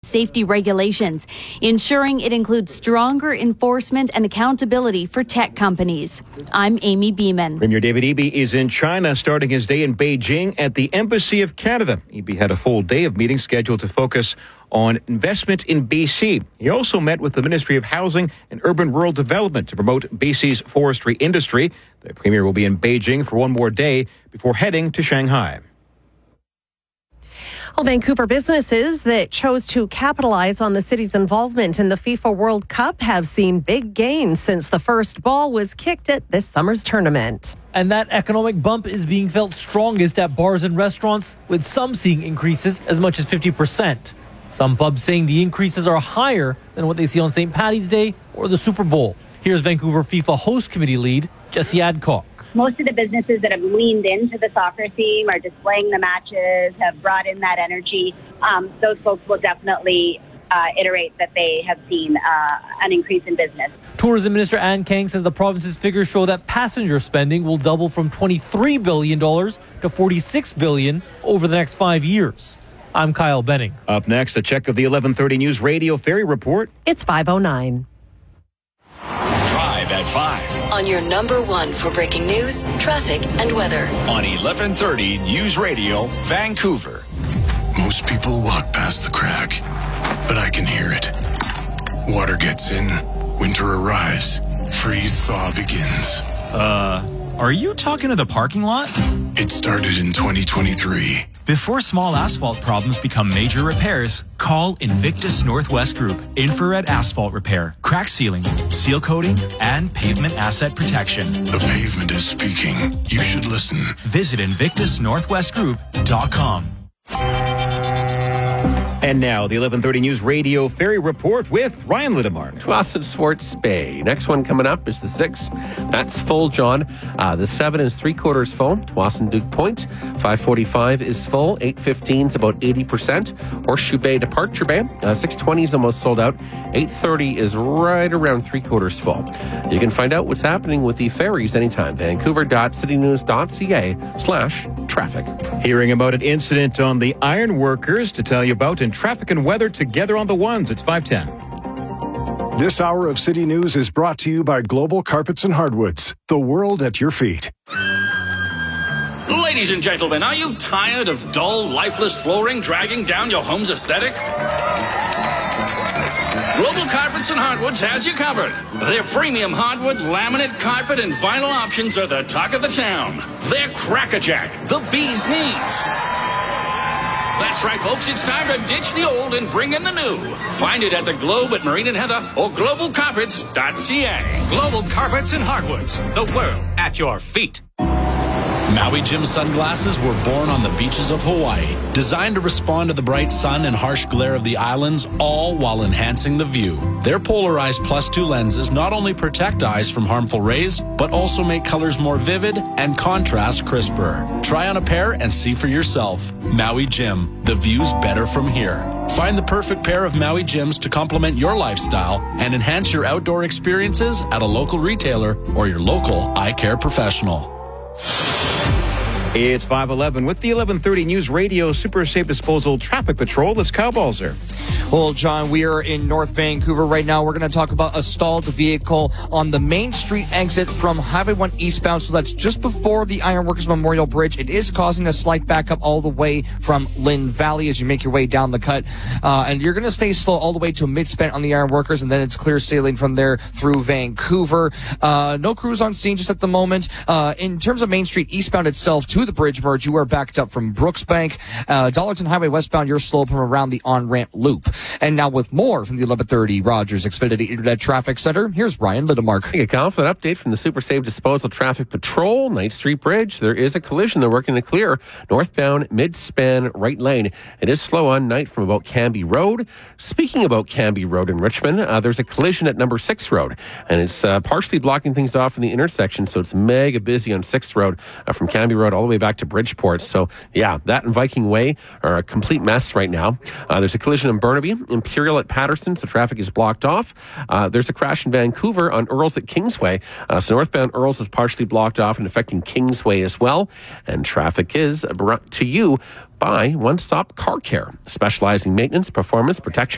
safety regulations, ensuring it includes stronger enforcement and accountability for tech companies. I'm Amy Beeman. Premier David Eby is in China, starting his day in Beijing at the Embassy of Canada. Eby had a full day of meetings scheduled to focus on investment in BC. He also met with the Ministry of Housing and Urban Rural Development to promote BC's forestry industry. The Premier will be in Beijing for one more day before heading to Shanghai. Well, Vancouver businesses that chose to capitalize on the city's involvement in the FIFA World Cup have seen big gains since the first ball was kicked at this summer's tournament. And that economic bump is being felt strongest at bars and restaurants, with some seeing increases as much as 50%. Some pubs saying the increases are higher than what they see on St. Paddy's Day or the Super Bowl. Here's Vancouver FIFA host committee lead Jesse Adcock. Most of the businesses that have leaned into the soccer theme are displaying the matches, have brought in that energy. Those folks will definitely iterate that they have seen an increase in business. Tourism Minister Ann Kang says the province's figures show that passenger spending will double from $23 billion to $46 billion over the next 5 years. I'm Kyle Benning. Up next, a check of the 11:30 News Radio Ferry Report. It's 5:09. Drive at 5. On your number one for breaking news, traffic, and weather. On 11:30 News Radio, Vancouver. Most people walk past the crack, but I can hear it. Water gets in, winter arrives, freeze-thaw begins. Are you talking to the parking lot? It started in 2023. Before small asphalt problems become major repairs, call Invictus Northwest Group. Infrared asphalt repair, crack sealing, seal coating, and pavement asset protection. The pavement is speaking. You should listen. Visit InvictusNorthwestGroup.com. And now, the 11:30 News Radio Ferry Report with Ryan Lidemark. Tsawwassen Swartz Bay. Next one coming up is the 6. That's full, John. The 7 is 3/4 full. Tsawwassen Duke Point. 5:45 is full. 8:15 is about 80%. Horseshoe Bay Departure Bay. 6:20 is almost sold out. 8:30 is right around 3/4 full. You can find out what's happening with the ferries anytime. Vancouver.citynews.ca/traffic. Hearing about an incident on the iron workers to tell you about in traffic and weather together on the ones. It's 5:10. This hour of City News is brought to you by Global Carpets and Hardwoods. The world at your feet. Ladies and gentlemen, are you tired of dull, lifeless flooring dragging down your home's aesthetic? Global Carpets and Hardwoods has you covered. Their premium hardwood, laminate, carpet, and vinyl options are the talk of the town. They're crackerjack, the bee's knees. That's right, folks. It's time to ditch the old and bring in the new. Find it at the Globe at Marine and Heather or globalcarpets.ca. Global Carpets and Hardwoods. The world at your feet. Maui Jim sunglasses were born on the beaches of Hawaii, designed to respond to the bright sun and harsh glare of the islands, all while enhancing the view. Their polarized +2 lenses not only protect eyes from harmful rays, but also make colors more vivid and contrast crisper. Try on a pair and see for yourself. Maui Jim, the view's better from here. Find the perfect pair of Maui Jims to complement your lifestyle and enhance your outdoor experiences at a local retailer or your local eye care professional. It's 5:11 with the 11:30 News Radio Super Safe Disposal Traffic Patrol. Let's Cowballs. Well, John, we are in North Vancouver right now. We're going to talk about a stalled vehicle on the Main Street exit from Highway 1 eastbound. So that's just before the Ironworkers Memorial Bridge. It is causing a slight backup all the way from Lynn Valley as you make your way down the cut. And you're going to stay slow all the way to mid-span on the Ironworkers, and then it's clear sailing from there through Vancouver. No crews on scene just at the moment. In terms of Main Street eastbound itself to the bridge merge, you are backed up from Brooksbank. Dollarton Highway westbound, you're slow from around the on-ramp loop. And now with more from the 1130 Rogers Xfinity Internet Traffic Center, here's Ryan Lidemark. Hey, Kyle, for an update from the Super Safe Disposal Traffic Patrol, Knight Street Bridge. There is a collision. They're working to clear northbound mid-span right lane. It is slow on Knight from about Canby Road. Speaking about Canby Road in Richmond, there's a collision at number 6 Road, and it's partially blocking things off in the intersection, so it's mega busy on 6th Road from Canby Road all the way back to Bridgeport. So, yeah, that and Viking Way are a complete mess right now. There's a collision in Burnaby, Imperial at Patterson, so traffic is blocked off. There's a crash in Vancouver on Earls at Kingsway. So northbound Earls is partially blocked off and affecting Kingsway as well. And traffic is brought to you by One Stop Car Care, specializing maintenance, performance, protection,